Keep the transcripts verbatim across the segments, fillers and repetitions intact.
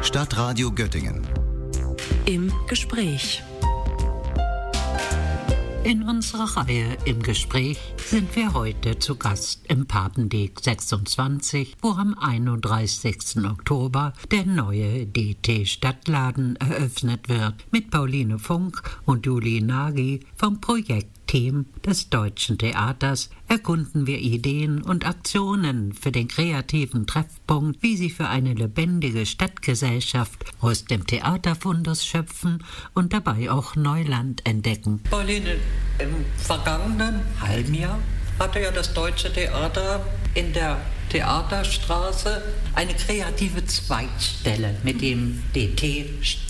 Stadtradio Göttingen. Im Gespräch. In unserer Reihe Im Gespräch sind wir heute zu Gast im Papendieck sechsundzwanzig, wo am einunddreißigsten Oktober der neue D T Stadtladen eröffnet wird. Mit Pauline Funk und Julie Nagy vom Projektteam des Deutschen Theaters erkunden wir Ideen und Aktionen für den kreativen Treffpunkt, wie sie für eine lebendige Stadtgesellschaft aus dem Theaterfundus schöpfen und dabei auch Neuland entdecken. Pauline, im vergangenen halben Jahr hatte ja das Deutsche Theater in der Theaterstraße eine kreative Zweigstelle mit dem D T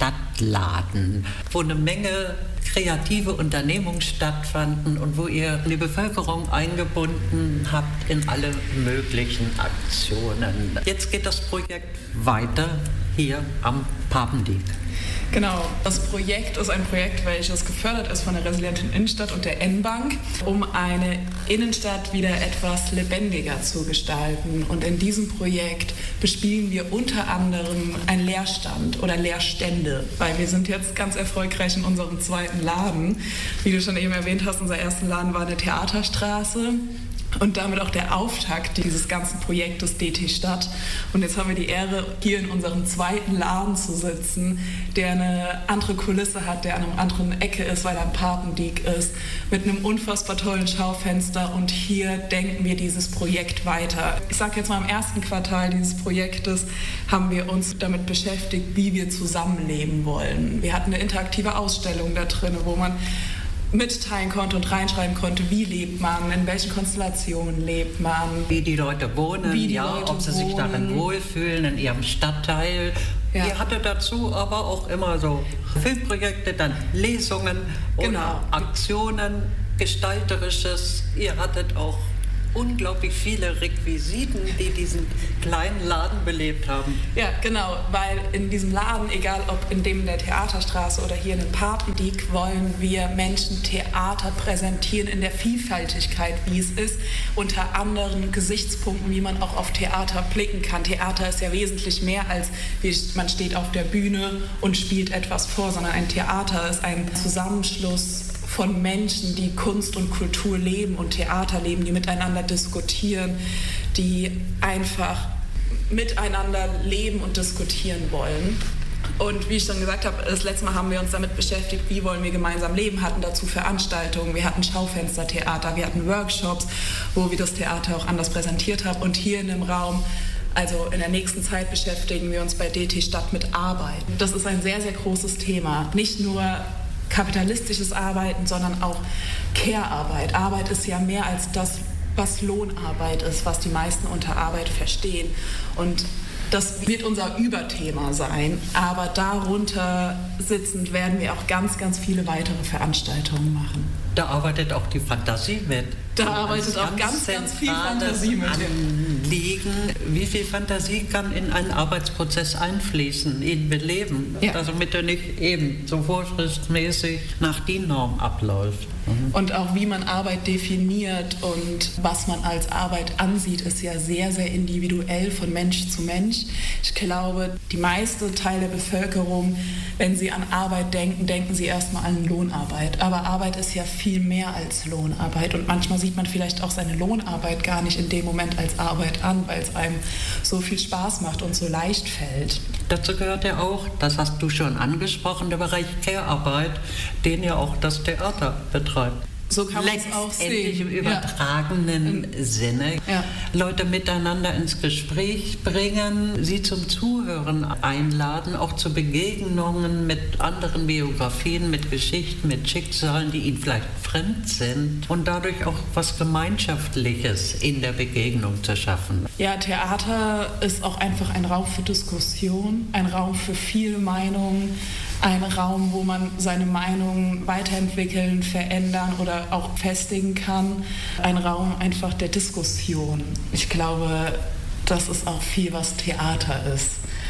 Stadtladen, wo eine Menge kreative Unternehmungen stattfanden und wo ihr die Bevölkerung eingebunden habt in alle möglichen Aktionen. Jetzt geht das Projekt weiter hier am Papendieck. Genau, das Projekt ist ein Projekt, welches gefördert ist von der Resilienten Innenstadt und der N-Bank, um eine Innenstadt wieder etwas lebendiger zu gestalten. Und in diesem Projekt bespielen wir unter anderem einen Leerstand oder Leerstände, weil wir sind jetzt ganz erfolgreich in unserem zweiten Laden. Wie du schon eben erwähnt hast, unser erster Laden war eine Theaterstraße. Und damit auch der Auftakt dieses ganzen Projektes D T Stadt. Und jetzt haben wir die Ehre, hier in unserem zweiten Laden zu sitzen, der eine andere Kulisse hat, der an einer anderen Ecke ist, weil er am Papendieck ist, mit einem unfassbar tollen Schaufenster. Und hier denken wir dieses Projekt weiter. Ich sage jetzt mal, im ersten Quartal dieses Projektes haben wir uns damit beschäftigt, wie wir zusammenleben wollen. Wir hatten eine interaktive Ausstellung da drin, wo man mitteilen konnte und reinschreiben konnte, wie lebt man, in welchen Konstellationen lebt man. Wie die Leute wohnen, wie die ja, Leute ob sie wohnen. sich darin wohlfühlen, in ihrem Stadtteil. Ja. Ihr hattet dazu aber auch immer so Filmprojekte, dann Lesungen oder genau. Aktionen, Gestalterisches. Ihr hattet auch unglaublich viele Requisiten, die diesen kleinen Laden belebt haben. Ja, genau, weil in diesem Laden, egal ob in dem in der Theaterstraße oder hier in dem Papendieck, wollen wir Menschen Theater präsentieren in der Vielfältigkeit, wie es ist, unter anderen Gesichtspunkten, wie man auch auf Theater blicken kann. Theater ist ja wesentlich mehr als, wie man steht auf der Bühne und spielt etwas vor, sondern ein Theater ist ein Zusammenschluss von Menschen, die Kunst und Kultur leben und Theater leben, die miteinander diskutieren, die einfach miteinander leben und diskutieren wollen. Und wie ich schon gesagt habe, das letzte Mal haben wir uns damit beschäftigt, wie wollen wir gemeinsam leben, hatten dazu Veranstaltungen, wir hatten Schaufenstertheater, wir hatten Workshops, wo wir das Theater auch anders präsentiert haben. Und hier in dem Raum, also in der nächsten Zeit, beschäftigen wir uns bei D T Stadt mit Arbeit. Das ist ein sehr, sehr großes Thema. Nicht nur kapitalistisches Arbeiten, sondern auch Care-Arbeit. Arbeit ist ja mehr als das, was Lohnarbeit ist, was die meisten unter Arbeit verstehen. Und das wird unser Überthema sein, aber darunter sitzend werden wir auch ganz, ganz viele weitere Veranstaltungen machen. Da arbeitet auch die Fantasie mit. Da arbeitet auch ganz, ganz viel Fantasie mit. Anliegen. Wie viel Fantasie kann in einen Arbeitsprozess einfließen, ihn beleben, ja. damit er nicht eben so vorschriftsmäßig nach D I N-Norm abläuft. Mhm. Und auch wie man Arbeit definiert und was man als Arbeit ansieht, ist ja sehr, sehr individuell von Mensch zu Mensch. Ich glaube, die meiste Teil der Bevölkerung, wenn sie an Arbeit denken, denken sie erstmal an Lohnarbeit. Aber Arbeit ist ja viel mehr als Lohnarbeit und manchmal sieht man vielleicht auch seine Lohnarbeit gar nicht in dem Moment als Arbeit an, weil es einem so viel Spaß macht und so leicht fällt. Dazu gehört ja auch, das hast du schon angesprochen, der Bereich Care-Arbeit, den ja auch das Theater betreibt. So kann man es auch letztendlich sehen. im übertragenen ja. Sinne ja. Leute miteinander ins Gespräch bringen, sie zum Zuhören einladen, auch zu Begegnungen mit anderen Biografien, mit Geschichten, mit Schicksalen, die ihnen vielleicht fremd sind und dadurch auch was Gemeinschaftliches in der Begegnung zu schaffen. Ja, Theater ist auch einfach ein Raum für Diskussion, ein Raum für viele Meinungen, ein Raum, wo man seine Meinung weiterentwickeln, verändern oder auch festigen kann. Ein Raum einfach der Diskussion. Ich glaube, das ist auch viel, was Theater ist.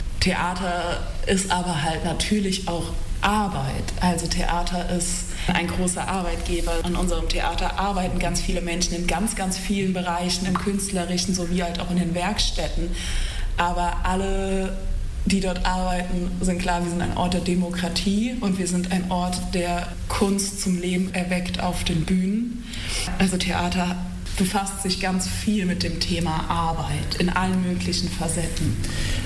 Theater ist aber halt natürlich auch Arbeit. Also Theater ist ein großer Arbeitgeber. An unserem Theater arbeiten ganz viele Menschen in ganz, ganz vielen Bereichen, im Künstlerischen sowie halt auch in den Werkstätten. Aber alle die dort arbeiten, sind klar, wir sind ein Ort der Demokratie und wir sind ein Ort, der Kunst zum Leben erweckt auf den Bühnen. Also Theater befasst sich ganz viel mit dem Thema Arbeit in allen möglichen Facetten.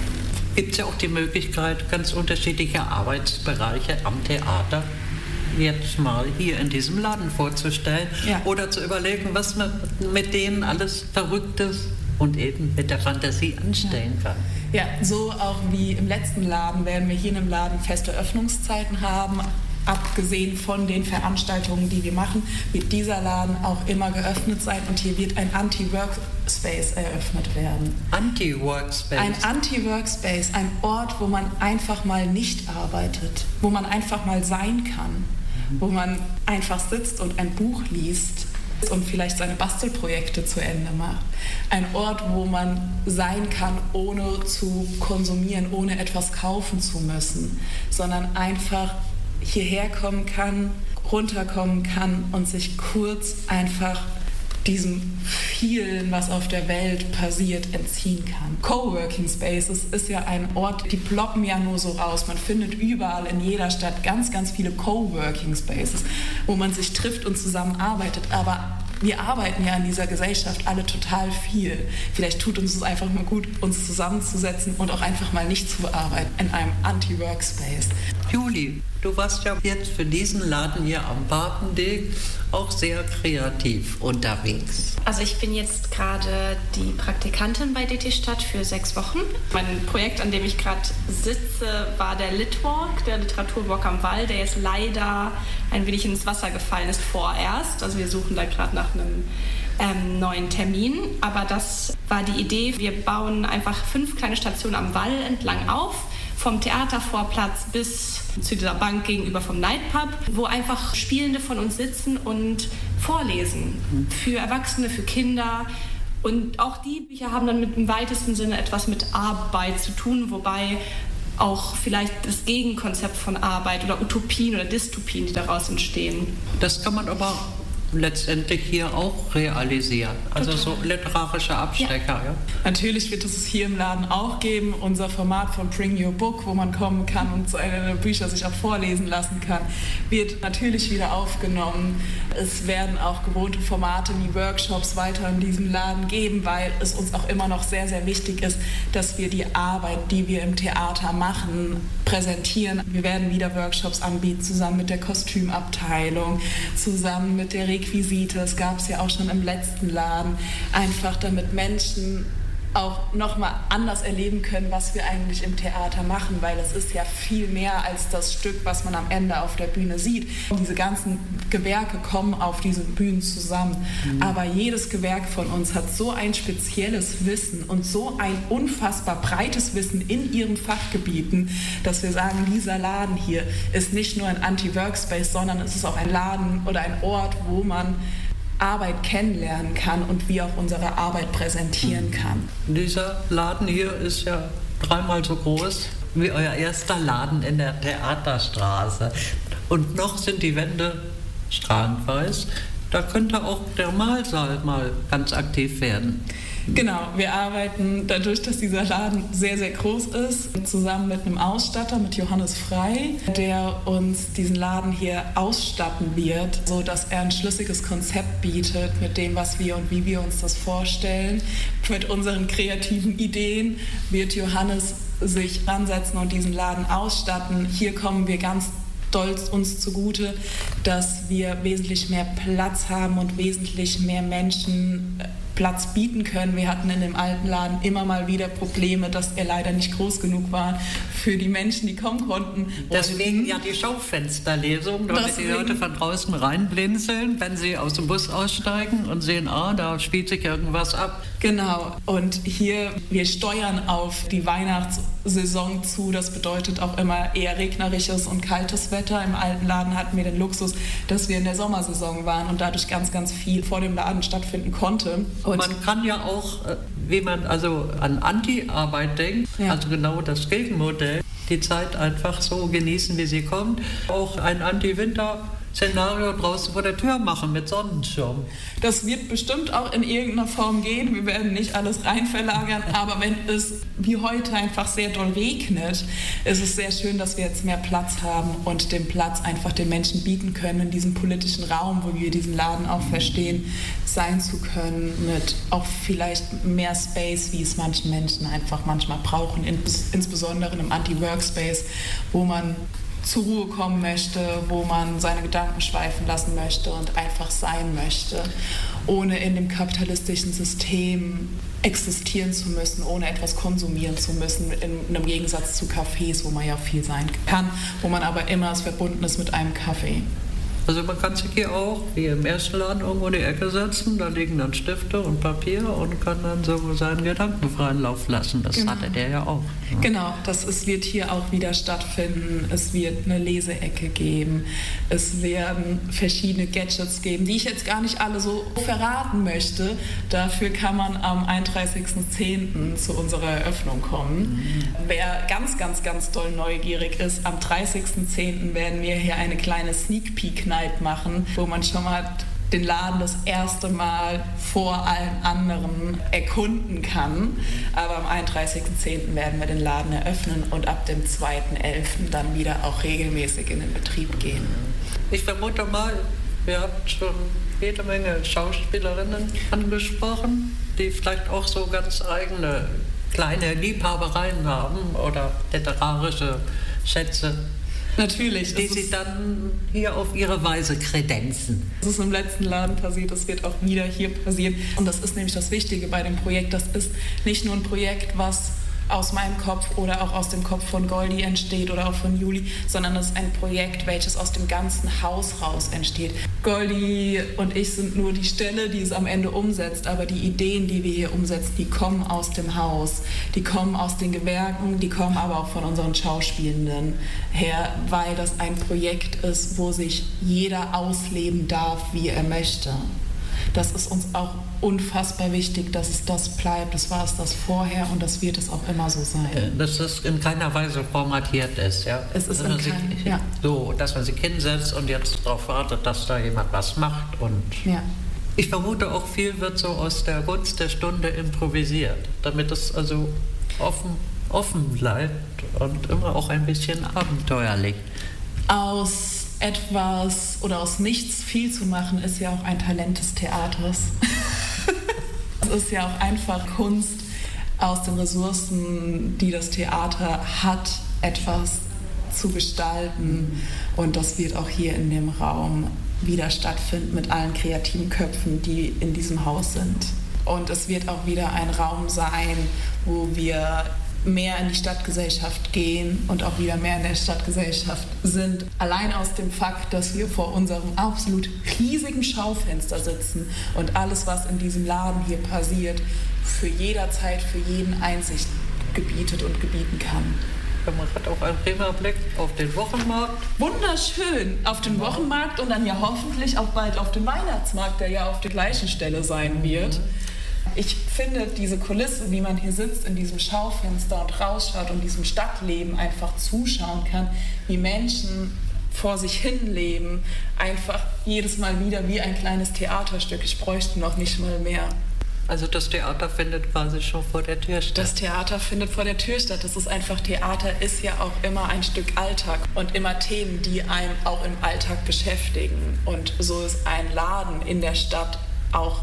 Gibt es ja auch die Möglichkeit, ganz unterschiedliche Arbeitsbereiche am Theater jetzt mal hier in diesem Laden vorzustellen, ja, oder zu überlegen, was man mit denen alles Verrücktes und eben mit der Fantasie anstellen kann. Ja, so auch wie im letzten Laden werden wir hier in dem Laden feste Öffnungszeiten haben. Abgesehen von den Veranstaltungen, die wir machen, wird dieser Laden auch immer geöffnet sein und hier wird ein Anti-Workspace eröffnet werden. Anti-Workspace? Ein Anti-Workspace, ein Ort, wo man einfach mal nicht arbeitet, wo man einfach mal sein kann, mhm. wo man einfach sitzt und ein Buch liest und vielleicht seine Bastelprojekte zu Ende macht. Ein Ort, wo man sein kann, ohne zu konsumieren, ohne etwas kaufen zu müssen, sondern einfach hierher kommen kann, runterkommen kann und sich kurz einfach diesem vielen, was auf der Welt passiert, entziehen kann. Coworking Spaces ist ja ein Ort, die ploppen ja nur so raus. Man findet überall in jeder Stadt ganz, ganz viele Coworking Spaces, wo man sich trifft und zusammenarbeitet. Aber wir arbeiten ja in dieser Gesellschaft alle total viel. Vielleicht tut uns es einfach mal gut, uns zusammenzusetzen und auch einfach mal nicht zu arbeiten in einem Anti-Workspace. Juli, du warst ja jetzt für diesen Laden hier am Papendeg auch sehr kreativ unterwegs. Also ich bin jetzt gerade die Praktikantin bei D T Stadt für sechs Wochen. Mein Projekt, an dem ich gerade sitze, war der Litwalk, der Literaturwalk am Wall, der jetzt leider ein wenig ins Wasser gefallen ist vorerst. Also wir suchen da gerade nach einem ähm, neuen Termin. Aber das war die Idee. Wir bauen einfach fünf kleine Stationen am Wall entlang auf, vom Theatervorplatz bis zu dieser Bank gegenüber vom Nightpub, wo einfach Spielende von uns sitzen und vorlesen. Für Erwachsene, für Kinder. Und auch die Bücher haben dann mit im weitesten Sinne etwas mit Arbeit zu tun, wobei auch vielleicht das Gegenkonzept von Arbeit oder Utopien oder Dystopien, die daraus entstehen. Das kann man aber letztendlich hier auch realisieren. Also Total. So literarische Abstecker. Ja. Ja. Natürlich wird es hier im Laden auch geben, unser Format von Bring Your Book, wo man kommen kann und seine Bücher sich auch vorlesen lassen kann, wird natürlich wieder aufgenommen. Es werden auch gewohnte Formate wie Workshops weiter in diesem Laden geben, weil es uns auch immer noch sehr, sehr wichtig ist, dass wir die Arbeit, die wir im Theater machen, präsentieren. Wir werden wieder Workshops anbieten, zusammen mit der Kostümabteilung, zusammen mit der Requisite, das gab es ja auch schon im letzten Laden, einfach damit Menschen auch nochmal anders erleben können, was wir eigentlich im Theater machen, weil es ist ja viel mehr als das Stück, was man am Ende auf der Bühne sieht. Diese ganzen Gewerke kommen auf diese Bühnen zusammen, mhm. aber jedes Gewerk von uns hat so ein spezielles Wissen und so ein unfassbar breites Wissen in ihren Fachgebieten, dass wir sagen, dieser Laden hier ist nicht nur ein Anti-Workspace, sondern es ist auch ein Laden oder ein Ort, wo man Arbeit kennenlernen kann und wie auch unsere Arbeit präsentieren kann. Dieser Laden hier ist ja dreimal so groß wie euer erster Laden in der Theaterstraße. Und noch sind die Wände strahlend weiß. Da könnte auch der Malsaal mal ganz aktiv werden. Genau, wir arbeiten dadurch, dass dieser Laden sehr, sehr groß ist, zusammen mit einem Ausstatter, mit Johannes Frei, der uns diesen Laden hier ausstatten wird, sodass er ein schlüssiges Konzept bietet mit dem, was wir und wie wir uns das vorstellen. Mit unseren kreativen Ideen wird Johannes sich ansetzen und diesen Laden ausstatten. Hier kommen wir ganz stolz uns zugute, dass wir wesentlich mehr Platz haben und wesentlich mehr Menschen Platz bieten können. Wir hatten in dem alten Laden immer mal wieder Probleme, dass er leider nicht groß genug war für die Menschen, die kommen konnten. Deswegen ja die Schaufensterlesung, damit Deswegen. die Leute von draußen reinblinzeln, wenn sie aus dem Bus aussteigen und sehen, ah, da spielt sich irgendwas ab. Genau. Und hier, wir steuern auf die Weihnachtssaison zu. Das bedeutet auch immer eher regnerisches und kaltes Wetter. Im alten Laden hatten wir den Luxus, dass wir in der Sommersaison waren und dadurch ganz, ganz viel vor dem Laden stattfinden konnte. Und man kann ja auch, wie man also an Anti-Arbeit denkt, ja. also genau das Gegenmodell, die Zeit einfach so genießen, wie sie kommt. Auch ein Anti-Winter Szenario draußen vor der Tür machen mit Sonnenschirm. Das wird bestimmt auch in irgendeiner Form gehen. Wir werden nicht alles rein verlagern, aber wenn es wie heute einfach sehr doll regnet, ist es sehr schön, dass wir jetzt mehr Platz haben und den Platz einfach den Menschen bieten können, in diesem politischen Raum, wo wir diesen Laden auch verstehen, sein zu können, mit auch vielleicht mehr Space, wie es manchen Menschen einfach manchmal brauchen, insbesondere in einem Anti-Workspace, wo man zur Ruhe kommen möchte, wo man seine Gedanken schweifen lassen möchte und einfach sein möchte, ohne in dem kapitalistischen System existieren zu müssen, ohne etwas konsumieren zu müssen, in einem Gegensatz zu Cafés, wo man ja viel sein kann, wo man aber immer es verbunden ist mit einem Kaffee. Also man kann sich hier auch, wie im ersten Laden, irgendwo in die Ecke setzen, da liegen dann Stifte und Papier und kann dann so seinen Gedanken freien Lauf lassen. Das genau. hatte der ja auch. Ja. Genau, das ist, wird hier auch wieder stattfinden. Es wird eine Leseecke geben. Es werden verschiedene Gadgets geben, die ich jetzt gar nicht alle so verraten möchte. Dafür kann man am einunddreißigsten zehnten zu unserer Eröffnung kommen. Mhm. Wer ganz, ganz, ganz doll neugierig ist, am dreißigsten zehnten werden wir hier eine kleine Sneak Peek machen, wo man schon mal den Laden das erste Mal vor allen anderen erkunden kann. Aber am einunddreißigsten zehnten werden wir den Laden eröffnen und ab dem zweiten elften dann wieder auch regelmäßig in den Betrieb gehen. Ich vermute mal, ihr habt schon jede Menge Schauspielerinnen angesprochen, die vielleicht auch so ganz eigene kleine Liebhabereien haben oder literarische Schätze. Natürlich. Die sie dann hier auf ihre Weise kredenzen. Das ist im letzten Laden passiert, das wird auch wieder hier passieren. Und das ist nämlich das Wichtige bei dem Projekt. Das ist nicht nur ein Projekt, was aus meinem Kopf oder auch aus dem Kopf von Goldi entsteht oder auch von Juli, sondern es ist ein Projekt, welches aus dem ganzen Haus raus entsteht. Goldi und ich sind nur die Stelle, die es am Ende umsetzt, aber die Ideen, die wir hier umsetzen, die kommen aus dem Haus, die kommen aus den Gewerken, die kommen aber auch von unseren Schauspielenden her, weil das ein Projekt ist, wo sich jeder ausleben darf, wie er möchte. Das ist uns auch unfassbar wichtig, dass es das bleibt. Das war es das vorher und das wird es auch immer so sein. Dass es in keiner Weise formatiert ist. Ja? Es ist in kein, sich, ja. So, dass man sich hinsetzt und jetzt darauf wartet, dass da jemand was macht. Und ja. Ich vermute auch, viel wird so aus der Gunst der Stunde improvisiert, damit es also offen, offen bleibt und immer auch ein bisschen abenteuerlich. Aus etwas oder aus nichts viel zu machen, ist ja auch ein Talent des Theaters. Es ist ja auch einfach Kunst, aus den Ressourcen, die das Theater hat, etwas zu gestalten. Und das wird auch hier in dem Raum wieder stattfinden mit allen kreativen Köpfen, die in diesem Haus sind. Und es wird auch wieder ein Raum sein, wo wir mehr in die Stadtgesellschaft gehen und auch wieder mehr in der Stadtgesellschaft sind. Allein aus dem Fakt, dass wir vor unserem absolut riesigen Schaufenster sitzen und alles, was in diesem Laden hier passiert, für jederzeit, für jeden Einsicht gebietet und gebieten kann. Man hat auch einen prima Blick auf den Wochenmarkt. Wunderschön, auf den Wochenmarkt und dann ja hoffentlich auch bald auf den Weihnachtsmarkt, der ja auf der gleichen Stelle sein wird. Ich finde diese Kulisse, wie man hier sitzt in diesem Schaufenster und rausschaut und diesem Stadtleben einfach zuschauen kann, wie Menschen vor sich hin leben, einfach jedes Mal wieder wie ein kleines Theaterstück. Ich bräuchte noch nicht mal mehr. Also das Theater findet quasi schon vor der Tür statt. Das Theater findet vor der Tür statt. Das ist einfach, Theater ist ja auch immer ein Stück Alltag und immer Themen, die einem auch im Alltag beschäftigen. Und so ist ein Laden in der Stadt auch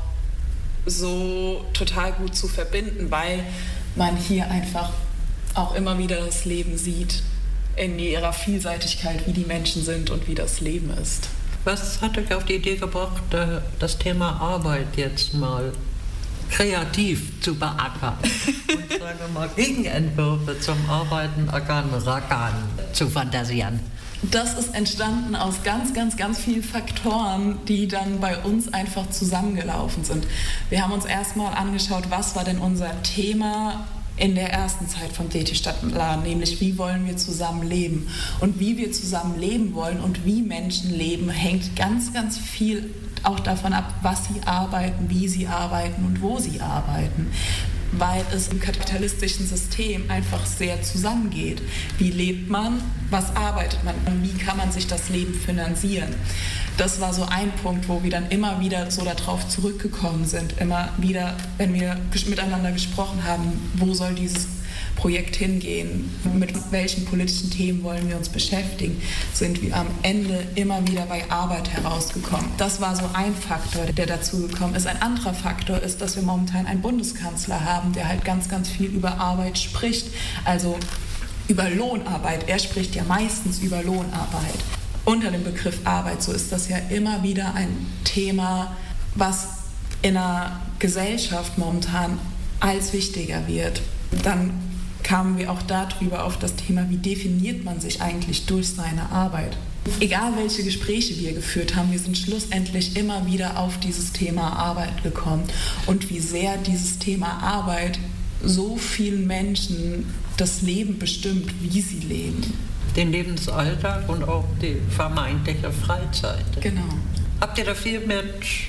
so total gut zu verbinden, weil man hier einfach auch immer wieder das Leben sieht in ihrer Vielseitigkeit, wie die Menschen sind und wie das Leben ist. Was hat euch auf die Idee gebracht, das Thema Arbeit jetzt mal kreativ zu beackern und sagen wir mal Gegenentwürfe zum Arbeiten, Ackern, Rackern zu fantasieren? Das ist entstanden aus ganz, ganz, ganz vielen Faktoren, die dann bei uns einfach zusammengelaufen sind. Wir haben uns erstmal angeschaut, was war denn unser Thema in der ersten Zeit vom D T Stadtladen, nämlich wie wollen wir zusammen leben. Und wie wir zusammen leben wollen und wie Menschen leben, hängt ganz, ganz viel auch davon ab, was sie arbeiten, wie sie arbeiten und wo sie arbeiten. weil es im kapitalistischen System einfach sehr zusammengeht. Wie lebt man? Was arbeitet man? Wie kann man sich das Leben finanzieren? Das war so ein Punkt, wo wir dann immer wieder so darauf zurückgekommen sind. Immer wieder, wenn wir miteinander gesprochen haben, wo soll dieses Projekt hingehen, mit welchen politischen Themen wollen wir uns beschäftigen, sind wir am Ende immer wieder bei Arbeit herausgekommen. Das war so ein Faktor, der dazu gekommen ist. Ein anderer Faktor ist, dass wir momentan einen Bundeskanzler haben, der halt ganz, ganz viel über Arbeit spricht, also über Lohnarbeit. Er spricht ja meistens über Lohnarbeit. Unter dem Begriff Arbeit, so ist das ja immer wieder ein Thema, was in der Gesellschaft momentan als wichtiger wird. Dann kamen wir auch darüber auf das Thema, wie definiert man sich eigentlich durch seine Arbeit. Egal welche Gespräche wir geführt haben, wir sind schlussendlich immer wieder auf dieses Thema Arbeit gekommen und wie sehr dieses Thema Arbeit so vielen Menschen das Leben bestimmt, wie sie leben. Den Lebensalltag und auch die vermeintliche Freizeit. Genau. Habt ihr da viel mit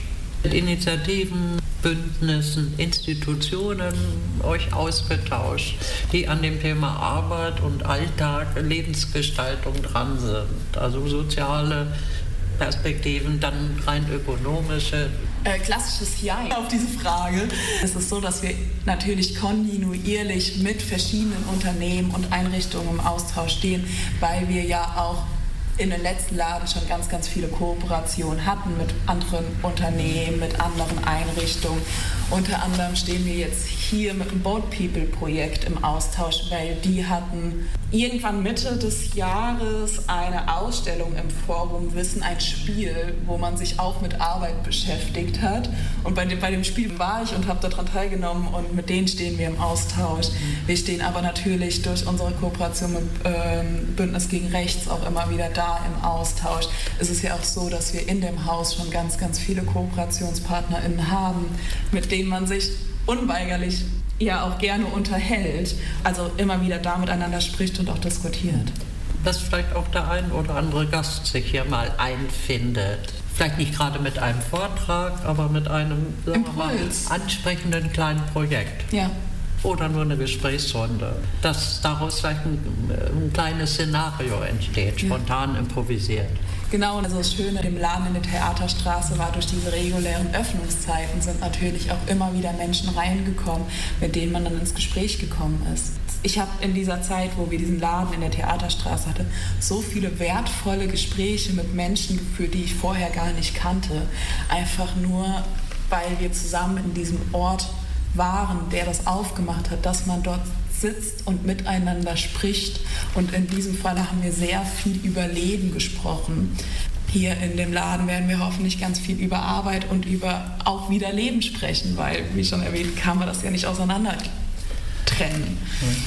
Initiativen, Bündnissen, Institutionen euch ausgetauscht, die an dem Thema Arbeit und Alltag, Lebensgestaltung dran sind? Also soziale Perspektiven, dann rein ökonomische. Äh, klassisches Ja auf diese Frage. Es ist so, dass wir natürlich kontinuierlich mit verschiedenen Unternehmen und Einrichtungen im Austausch stehen, weil wir ja auch in den letzten Jahren schon ganz, ganz viele Kooperationen hatten mit anderen Unternehmen, mit anderen Einrichtungen. Unter anderem stehen wir jetzt hier mit dem Boat People Projekt im Austausch, weil die hatten irgendwann Mitte des Jahres eine Ausstellung im Forum Wissen, ein Spiel, wo man sich auch mit Arbeit beschäftigt hat. Und bei dem, bei dem Spiel war ich und habe daran teilgenommen und mit denen stehen wir im Austausch. Wir stehen aber natürlich durch unsere Kooperation mit ähm, Bündnis gegen Rechts auch immer wieder da im Austausch. Es ist ja auch so, dass wir in dem Haus schon ganz, ganz viele KooperationspartnerInnen haben, mit denen man sich unweigerlich ja auch gerne unterhält, also immer wieder da miteinander spricht und auch diskutiert. Dass vielleicht auch der ein oder andere Gast sich hier mal einfindet. Vielleicht nicht gerade mit einem Vortrag, aber mit einem sagen wir mal, ansprechenden kleinen Projekt. Ja. Oder nur eine Gesprächsrunde. Dass daraus vielleicht ein, ein kleines Szenario entsteht, spontan ja. improvisiert. Genau, also das Schöne im Laden in der Theaterstraße war, durch diese regulären Öffnungszeiten sind natürlich auch immer wieder Menschen reingekommen, mit denen man dann ins Gespräch gekommen ist. Ich habe in dieser Zeit, wo wir diesen Laden in der Theaterstraße hatten, so viele wertvolle Gespräche mit Menschen geführt, die ich vorher gar nicht kannte. Einfach nur, weil wir zusammen in diesem Ort waren, der das aufgemacht hat, dass man dort sitzt und miteinander spricht. Und in diesem Fall haben wir sehr viel über Leben gesprochen. Hier in dem Laden werden wir hoffentlich ganz viel über Arbeit und über auch wieder Leben sprechen, weil, wie schon erwähnt, kann man das ja nicht auseinander trennen.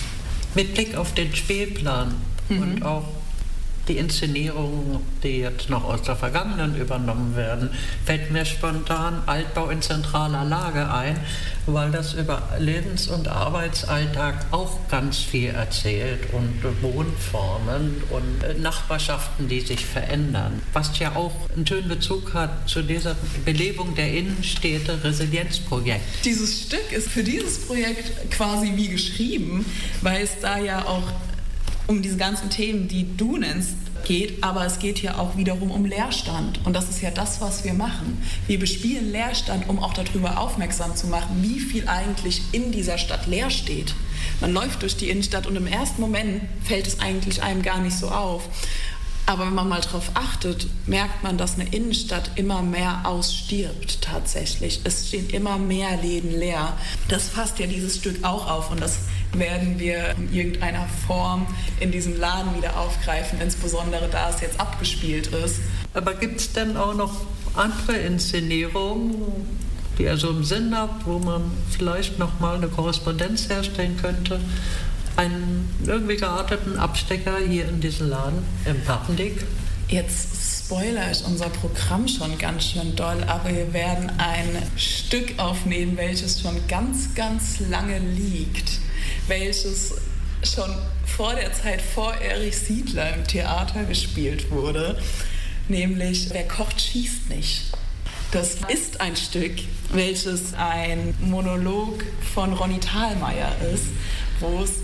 Mit Blick auf den Spielplan mhm. und auch die Inszenierungen, die jetzt noch aus der Vergangenen übernommen werden, fällt mir spontan Altbau in zentraler Lage ein, weil das über Lebens- und Arbeitsalltag auch ganz viel erzählt und Wohnformen und Nachbarschaften, die sich verändern. Was ja auch einen schönen Bezug hat zu dieser Belebung der Innenstädte, Resilienzprojekt. Dieses Stück ist für dieses Projekt quasi wie geschrieben, weil es da ja auch um diese ganzen Themen, die du nennst, geht, aber es geht ja auch wiederum um Leerstand. Und das ist ja das, was wir machen. Wir bespielen Leerstand, um auch darüber aufmerksam zu machen, wie viel eigentlich in dieser Stadt leer steht. Man läuft durch die Innenstadt und im ersten Moment fällt es eigentlich einem gar nicht so auf. Aber wenn man mal darauf achtet, merkt man, dass eine Innenstadt immer mehr ausstirbt tatsächlich. Es stehen immer mehr Läden leer. Das fasst ja dieses Stück auch auf und das werden wir in irgendeiner Form in diesem Laden wieder aufgreifen, insbesondere da es jetzt abgespielt ist. Aber gibt es denn auch noch andere Inszenierungen, die ihr so im Sinn habt, wo man vielleicht noch mal eine Korrespondenz herstellen könnte? Einen irgendwie gearteten Abstecher hier in diesem Laden im Papendick? Jetzt spoilere ich unser Programm schon ganz schön doll, aber wir werden ein Stück aufnehmen, welches schon ganz, ganz lange liegt, welches schon vor der Zeit vor Erich Siedler im Theater gespielt wurde, nämlich Wer kocht, schießt nicht. Das ist ein Stück, welches ein Monolog von Ronny Thalmeier ist, wo es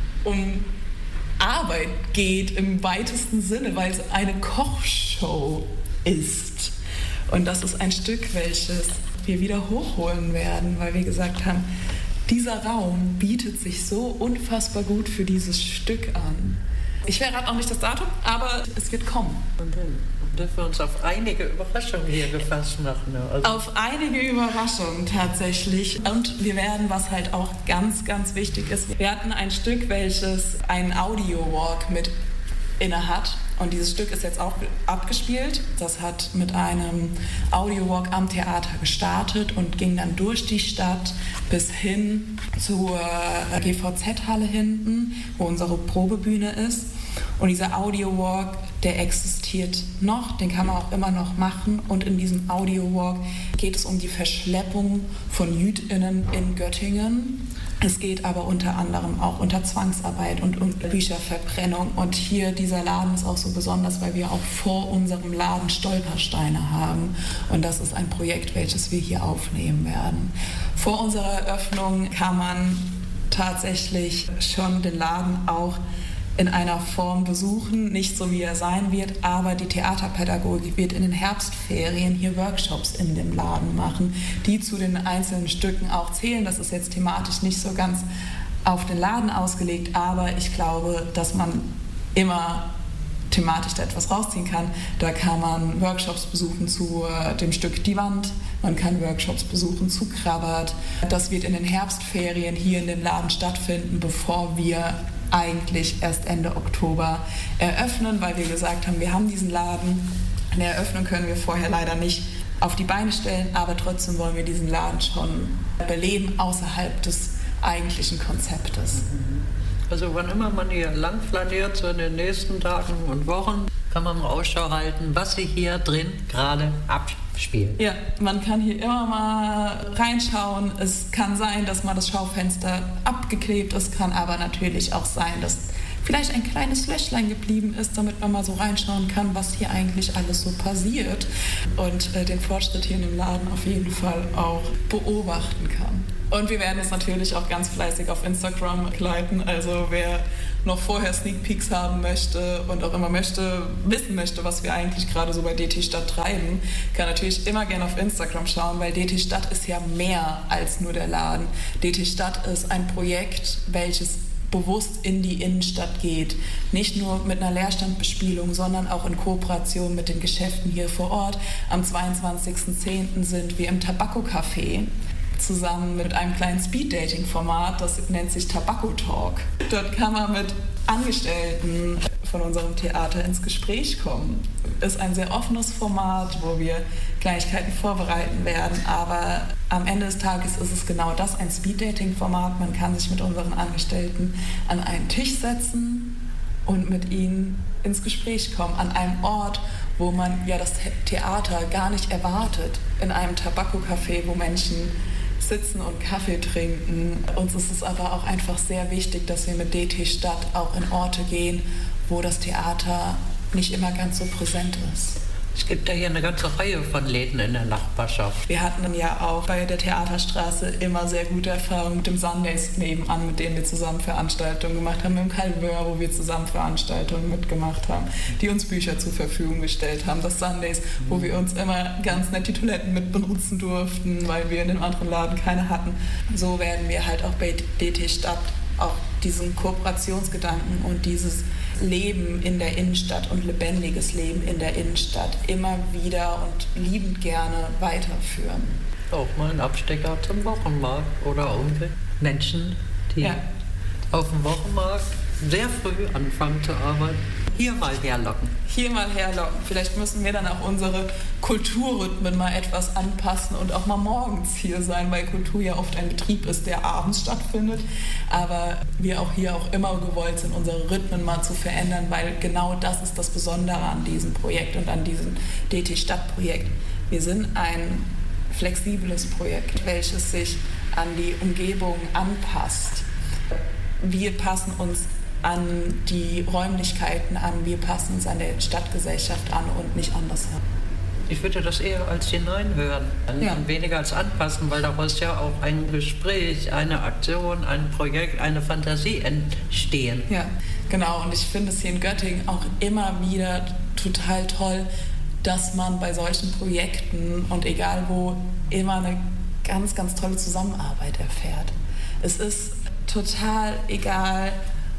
um Arbeit geht im weitesten Sinne, weil es eine Kochshow ist. Und das ist ein Stück, welches wir wieder hochholen werden, weil wir gesagt haben, dieser Raum bietet sich so unfassbar gut für dieses Stück an. Ich verrate auch nicht das Datum, aber es wird kommen. Und dann dürfen wir uns auf einige Überraschungen hier gefasst machen. Also auf einige Überraschungen tatsächlich. Und wir werden, was halt auch ganz, ganz wichtig ist, wir hatten ein Stück, welches einen Audio-Walk mit inne hat. Und dieses Stück ist jetzt auch abgespielt. Das hat mit einem Audio-Walk am Theater gestartet und ging dann durch die Stadt bis hin zur G V Z-Halle hinten, wo unsere Probebühne ist. Und dieser Audio-Walk, der existiert noch, den kann man auch immer noch machen. Und in diesem Audio-Walk geht es um die Verschleppung von JüdInnen in Göttingen. Es geht aber unter anderem auch unter Zwangsarbeit und um Bücherverbrennung. Und hier, dieser Laden ist auch so besonders, weil wir auch vor unserem Laden Stolpersteine haben. Und das ist ein Projekt, welches wir hier aufnehmen werden. Vor unserer Eröffnung kann man tatsächlich schon den Laden auch in einer Form besuchen, nicht so wie er sein wird, aber die Theaterpädagogik wird in den Herbstferien hier Workshops in dem Laden machen, die zu den einzelnen Stücken auch zählen. Das ist jetzt thematisch nicht so ganz auf den Laden ausgelegt, aber ich glaube, dass man immer thematisch da etwas rausziehen kann. Da kann man Workshops besuchen zu dem Stück Die Wand, man kann Workshops besuchen zu Krabbert. Das wird in den Herbstferien hier in dem Laden stattfinden, bevor wir eigentlich erst Ende Oktober eröffnen, weil wir gesagt haben, wir haben diesen Laden. Eine Eröffnung können wir vorher leider nicht auf die Beine stellen, aber trotzdem wollen wir diesen Laden schon beleben außerhalb des eigentlichen Konzeptes. Also wann immer man hier lang flaniert, so in den nächsten Tagen und Wochen, kann man mal Ausschau halten, was sich hier drin gerade abspielt. Ja, man kann hier immer mal reinschauen. Es kann sein, dass mal das Schaufenster abgeklebt ist, kann aber natürlich auch sein, dass vielleicht ein kleines Löchlein geblieben ist, damit man mal so reinschauen kann, was hier eigentlich alles so passiert und äh, den Fortschritt hier in dem Laden auf jeden Fall auch beobachten kann. Und wir werden es natürlich auch ganz fleißig auf Instagram begleiten. Also wer noch vorher Sneak Peeks haben möchte und auch immer möchte, wissen möchte, was wir eigentlich gerade so bei D T Stadt treiben, kann natürlich immer gerne auf Instagram schauen, weil D T Stadt ist ja mehr als nur der Laden. D T Stadt ist ein Projekt, welches bewusst in die Innenstadt geht. Nicht nur mit einer Leerstandbespielung, sondern auch in Kooperation mit den Geschäften hier vor Ort. Am zweiundzwanzigsten zehnten sind wir im Tabacco-Café zusammen mit einem kleinen Speed-Dating-Format, das nennt sich Tabacco Talk. Dort kann man mit Angestellten von unserem Theater ins Gespräch kommen. Ist ein sehr offenes Format, wo wir Kleinigkeiten vorbereiten werden, aber am Ende des Tages ist es genau das, ein Speed-Dating-Format. Man kann sich mit unseren Angestellten an einen Tisch setzen und mit ihnen ins Gespräch kommen, an einem Ort, wo man ja das Theater gar nicht erwartet, in einem Tabacco-Café, wo Menschen sitzen und Kaffee trinken. Uns ist es aber auch einfach sehr wichtig, dass wir mit D T Stadt auch in Orte gehen, wo das Theater nicht immer ganz so präsent ist. Es gibt ja hier eine ganze Reihe von Läden in der Nachbarschaft. Wir hatten ja auch bei der Theaterstraße immer sehr gute Erfahrungen mit dem Sundays nebenan, mit dem wir zusammen Veranstaltungen gemacht haben, mit dem Calveur, wo wir zusammen Veranstaltungen mitgemacht haben, die uns Bücher zur Verfügung gestellt haben. Das Sundays, wo wir uns immer ganz nett die Toiletten mit benutzen durften, weil wir in dem anderen Laden keine hatten. So werden wir halt auch bei D T Stadt auch diesen Kooperationsgedanken und dieses Leben in der Innenstadt und lebendiges Leben in der Innenstadt immer wieder und liebend gerne weiterführen. Auch mal ein Abstecher zum Wochenmarkt oder umgekehrt. Menschen, die ja. auf dem Wochenmarkt sehr früh anfangen zu arbeiten, hier mal herlocken. Hier mal herlocken. Vielleicht müssen wir dann auch unsere Kulturrhythmen mal etwas anpassen und auch mal morgens hier sein, weil Kultur ja oft ein Betrieb ist, der abends stattfindet. Aber wir auch hier auch immer gewollt sind, unsere Rhythmen mal zu verändern, weil genau das ist das Besondere an diesem Projekt und an diesem D T-Stadt-Projekt. Wir sind ein flexibles Projekt, welches sich an die Umgebung anpasst. Wir passen uns an die Räumlichkeiten an, wir passen uns an der Stadtgesellschaft an und nicht andersherum. Ich würde das eher als hineinhören, ja. weniger als anpassen, weil daraus ja auch ein Gespräch, eine Aktion, ein Projekt, eine Fantasie entstehen. Ja, genau. Und ich finde es hier in Göttingen auch immer wieder total toll, dass man bei solchen Projekten und egal wo immer eine ganz, ganz tolle Zusammenarbeit erfährt. Es ist total egal,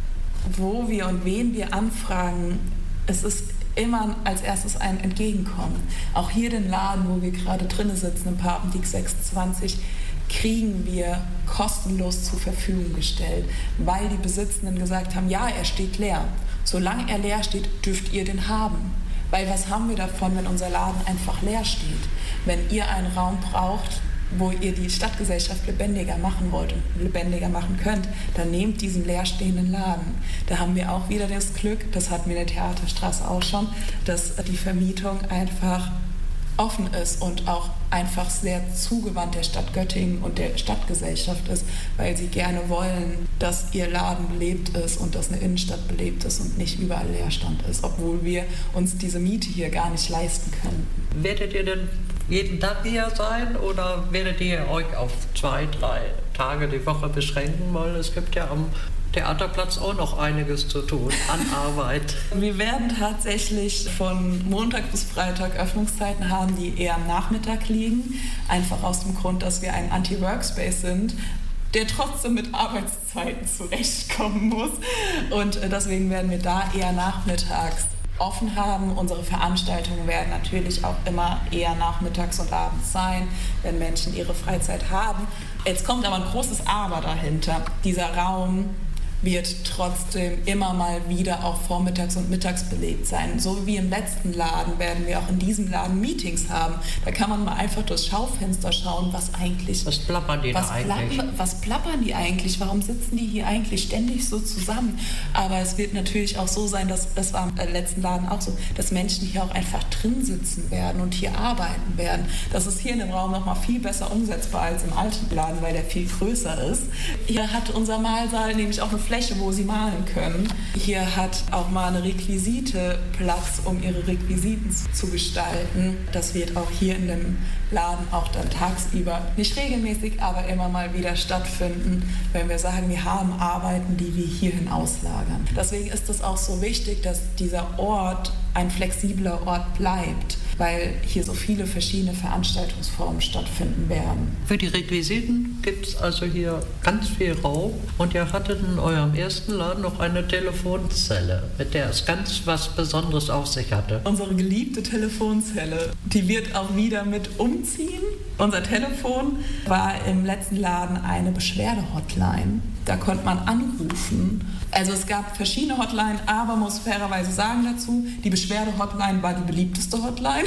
wo wir und wen wir anfragen. Es ist immer als erstes ein Entgegenkommen. Auch hier den Laden, wo wir gerade drinnen sitzen, im Papendieck sechsundzwanzig, kriegen wir kostenlos zur Verfügung gestellt, weil die Besitzenden gesagt haben, ja, er steht leer. Solange er leer steht, dürft ihr den haben. Weil was haben wir davon, wenn unser Laden einfach leer steht? Wenn ihr einen Raum braucht, wo ihr die Stadtgesellschaft lebendiger machen wollt und lebendiger machen könnt, dann nehmt diesen leerstehenden Laden. Da haben wir auch wieder das Glück, das hatten wir in der Theaterstraße auch schon, dass die Vermietung einfach offen ist und auch einfach sehr zugewandt der Stadt Göttingen und der Stadtgesellschaft ist, weil sie gerne wollen, dass ihr Laden belebt ist und dass eine Innenstadt belebt ist und nicht überall Leerstand ist, obwohl wir uns diese Miete hier gar nicht leisten können. Werdet ihr denn jeden Tag hier sein oder werdet ihr euch auf zwei, drei Tage die Woche beschränken? Weil es gibt ja am Theaterplatz auch noch einiges zu tun an Arbeit. Wir werden tatsächlich von Montag bis Freitag Öffnungszeiten haben, die eher am Nachmittag liegen. Einfach aus dem Grund, dass wir ein Anti-Workspace sind, der trotzdem mit Arbeitszeiten zurechtkommen muss. Und deswegen werden wir da eher nachmittags offen haben. Unsere Veranstaltungen werden natürlich auch immer eher nachmittags und abends sein, wenn Menschen ihre Freizeit haben. Jetzt kommt aber ein großes Aber dahinter. Dieser Raum wird trotzdem immer mal wieder auch vormittags und mittags belegt sein. So wie im letzten Laden werden wir auch in diesem Laden Meetings haben. Da kann man mal einfach durchs Schaufenster schauen, was eigentlich... Was plappern die was da eigentlich? Plappern, was plappern die eigentlich? Warum sitzen die hier eigentlich ständig so zusammen? Aber es wird natürlich auch so sein, dass, das war im letzten Laden auch so, dass Menschen hier auch einfach drin sitzen werden und hier arbeiten werden. Das ist hier in dem Raum noch mal viel besser umsetzbar als im alten Laden, weil der viel größer ist. Hier hat unser Malsaal nämlich auch eine Fläche, wo sie malen können. Hier hat auch mal eine Requisite Platz, um ihre Requisiten zu gestalten. Das wird auch hier in dem Laden auch dann tagsüber, nicht regelmäßig, aber immer mal wieder stattfinden, wenn wir sagen, wir haben Arbeiten, die wir hierhin auslagern. Deswegen ist es auch so wichtig, dass dieser Ort ein flexibler Ort bleibt, weil hier so viele verschiedene Veranstaltungsformen stattfinden werden. Für die Requisiten gibt es also hier ganz viel Raum und ihr hattet in eurem ersten Laden noch eine Telefonzelle, mit der es ganz was Besonderes auf sich hatte. Unsere geliebte Telefonzelle, die wird auch wieder mit umziehen. Unser Telefon war im letzten Laden eine Beschwerde-Hotline. Da konnte man anrufen. Also es gab verschiedene Hotline, aber muss fairerweise sagen dazu, die Beschwerde-Hotline war die beliebteste Hotline.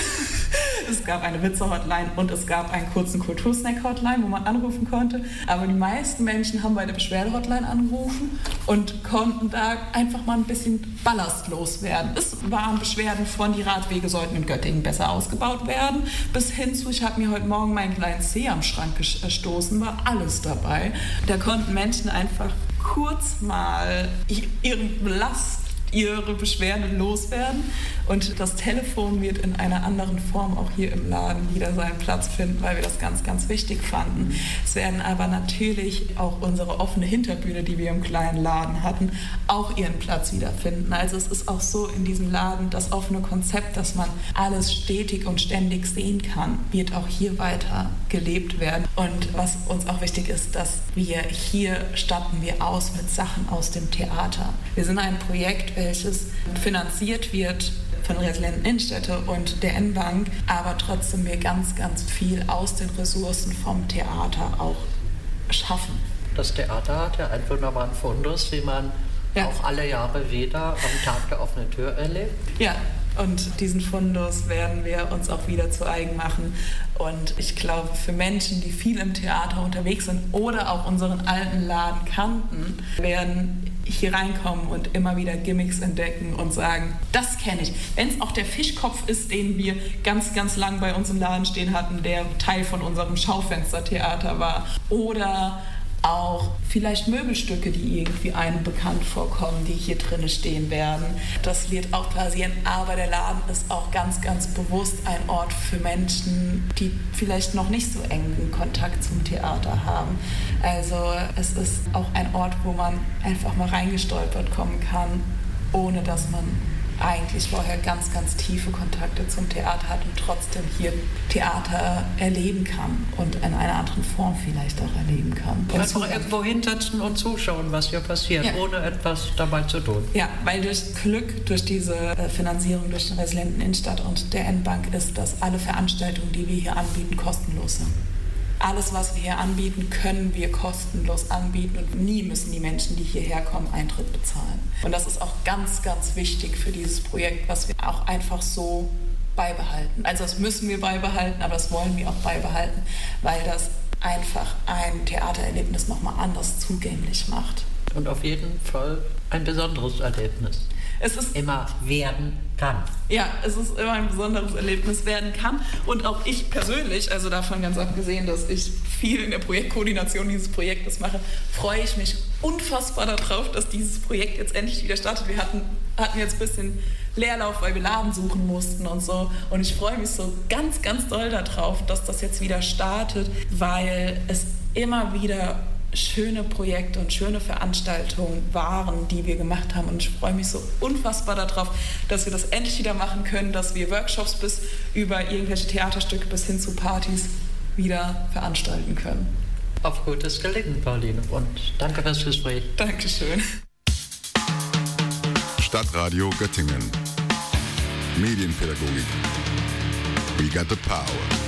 Es gab eine Witze-Hotline und es gab einen kurzen Kultursnack-Hotline, wo man anrufen konnte. Aber die meisten Menschen haben bei der Beschwerde-Hotline angerufen und konnten da einfach mal ein bisschen Ballast loswerden. Es waren Beschwerden von, die Radwege sollten in Göttingen besser ausgebaut werden, bis hin zu, ich habe mir heute Morgen meinen kleinen Zeh am Schrank gestoßen, war alles dabei. Da konnten Menschen einfach kurz mal ihre Last, ihre Beschwerden loswerden und das Telefon wird in einer anderen Form auch hier im Laden wieder seinen Platz finden, weil wir das ganz, ganz wichtig fanden. Es werden aber natürlich auch unsere offene Hinterbühne, die wir im kleinen Laden hatten, auch ihren Platz wiederfinden. Also es ist auch so in diesem Laden das offene Konzept, dass man alles stetig und ständig sehen kann, wird auch hier weiter gelebt werden. Und was uns auch wichtig ist, dass wir hier statten wir aus mit Sachen aus dem Theater. Wir sind ein Projekt, welches finanziert wird von der Resilienten Innenstädte und der N-Bank, aber trotzdem wir ganz, ganz viel aus den Ressourcen vom Theater auch schaffen. Das Theater hat ja einen wunderbaren Fundus, wie man ja auch alle Jahre wieder am Tag der offenen Tür erlebt. Ja, und diesen Fundus werden wir uns auch wieder zu eigen machen. Und ich glaube, für Menschen, die viel im Theater unterwegs sind oder auch unseren alten Laden kannten, werden hier reinkommen und immer wieder Gimmicks entdecken und sagen, das kenne ich. Wenn es auch der Fischkopf ist, den wir ganz, ganz lang bei uns im Laden stehen hatten, der Teil von unserem Schaufenstertheater war. Oder auch vielleicht Möbelstücke, die irgendwie einem bekannt vorkommen, die hier drinnen stehen werden. Das wird auch passieren, aber der Laden ist auch ganz, ganz bewusst ein Ort für Menschen, die vielleicht noch nicht so engen Kontakt zum Theater haben. Also es ist auch ein Ort, wo man einfach mal reingestolpert kommen kann, ohne dass man eigentlich vorher ganz, ganz tiefe Kontakte zum Theater hat und trotzdem hier Theater erleben kann und in einer anderen Form vielleicht auch erleben kann. Und einfach irgendwo hinsetzen und zuschauen, was hier passiert, ja. ohne etwas dabei zu tun. Ja, weil durch Glück, durch diese Finanzierung durch den Resilienten Innenstadt und der N-Bank ist, dass alle Veranstaltungen, die wir hier anbieten, kostenlos sind. Alles, was wir hier anbieten, können wir kostenlos anbieten und nie müssen die Menschen, die hierher kommen, Eintritt bezahlen. Und das ist auch ganz, ganz wichtig für dieses Projekt, was wir auch einfach so beibehalten. Also das müssen wir beibehalten, aber das wollen wir auch beibehalten, weil das einfach ein Theatererlebnis nochmal anders zugänglich macht. Und auf jeden Fall ein besonderes Erlebnis. Es ist immer werden kann. Ja, es ist immer ein besonderes Erlebnis werden kann. Und auch ich persönlich, also davon ganz abgesehen, dass ich viel in der Projektkoordination dieses Projektes mache, freue ich mich unfassbar darauf, dass dieses Projekt jetzt endlich wieder startet. Wir hatten, hatten jetzt ein bisschen Leerlauf, weil wir Laden suchen mussten und so. Und ich freue mich so ganz, ganz doll darauf, dass das jetzt wieder startet, weil es immer wieder schöne Projekte und schöne Veranstaltungen waren, die wir gemacht haben. Und ich freue mich so unfassbar darauf, dass wir das endlich wieder machen können, dass wir Workshops bis über irgendwelche Theaterstücke bis hin zu Partys wieder veranstalten können. Auf gutes Gelingen, Pauline. Und danke fürs Gespräch. Dankeschön. Stadtradio Göttingen. Medienpädagogik. We got the power.